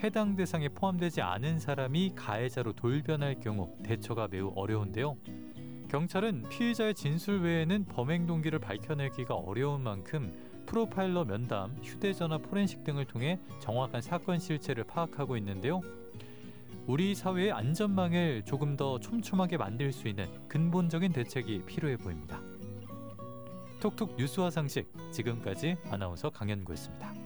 해당 대상에 포함되지 않은 사람이 가해자로 돌변할 경우 대처가 매우 어려운데요. 경찰은 피의자의 진술 외에는 범행 동기를 밝혀내기가 어려운 만큼 프로파일러 면담, 휴대전화 포렌식 등을 통해 정확한 사건 실체를 파악하고 있는데요. 우리 사회의 안전망을 조금 더 촘촘하게 만들 수 있는 근본적인 대책이 필요해 보입니다. 톡톡 뉴스와 상식, 지금까지 아나운서 강현구였습니다.